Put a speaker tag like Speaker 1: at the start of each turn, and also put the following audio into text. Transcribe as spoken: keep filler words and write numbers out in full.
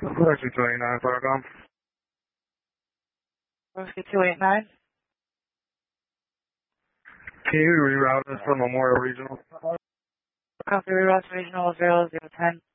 Speaker 1: Whiskey two eighty-nine, Farcom.
Speaker 2: Whiskey two eight nine.
Speaker 1: Can you reroute us for Memorial Regional?
Speaker 2: Copy, reroute to Regional zero zero ten.